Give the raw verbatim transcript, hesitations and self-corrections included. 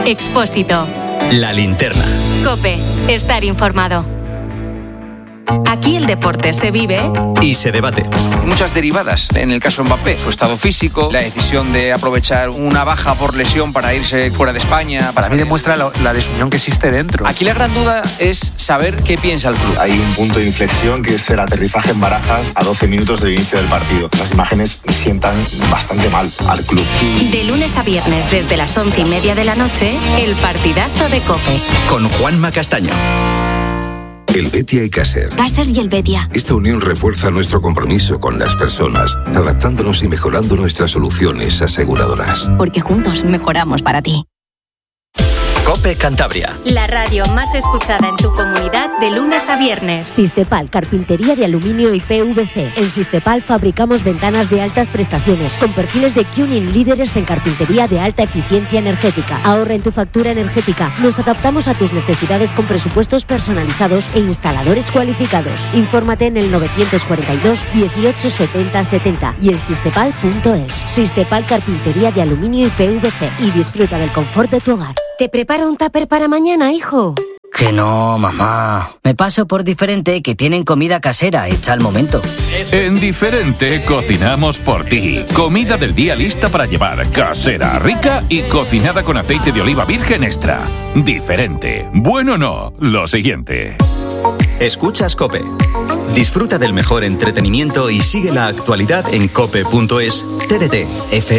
Expósito. La Linterna. COPE. Estar informado. Aquí el deporte se vive y se debate. Muchas derivadas. En el caso Mbappé, su estado físico, la decisión de aprovechar una baja por lesión para irse fuera de España. Para mí demuestra la, la desunión que existe dentro. Aquí la gran duda es saber qué piensa el club. Hay un punto de inflexión que es el aterrizaje en Barajas a doce minutos del inicio del partido. Las imágenes sientan bastante mal al club. De lunes a viernes desde las once y media de la noche, el partidazo de COPE. Con Juanma Castaño. El Betia y Caser. Caser y el Betia. Esta unión refuerza nuestro compromiso con las personas, adaptándonos y mejorando nuestras soluciones aseguradoras. Porque juntos mejoramos para ti. COPE Cantabria. La radio más escuchada en tu comunidad de lunes a viernes. Sistepal, carpintería de aluminio y P V C. En Sistepal fabricamos ventanas de altas prestaciones, con perfiles de Cuning líderes en carpintería de alta eficiencia energética. Ahorra en tu factura energética. Nos adaptamos a tus necesidades con presupuestos personalizados e instaladores cualificados. Infórmate en el novecientos cuarenta y dos dieciocho setenta setenta y en sistepal punto es. Sistepal, carpintería de aluminio y P V C. Y disfruta del confort de tu hogar. ¿Te prepara un tupper para mañana, hijo? Que no, mamá. Me paso por Diferente, que tienen comida casera hecha al momento. En Diferente cocinamos por ti. Comida del día lista para llevar, casera, rica y cocinada con aceite de oliva virgen extra. Diferente. Bueno o no, lo siguiente. Escuchas COPE. Disfruta del mejor entretenimiento y sigue la actualidad en cope punto es. T D T, F